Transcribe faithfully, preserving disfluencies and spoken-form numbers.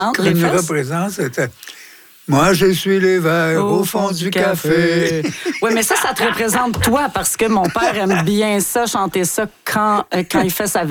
Entre Comme les nous fesses? représente, c'était... Moi, je suis les verres au, au fond, fond du, du café. café. Oui, mais ça, ça te représente toi, parce que mon père aime bien ça, chanter ça quand, euh, quand il fait sa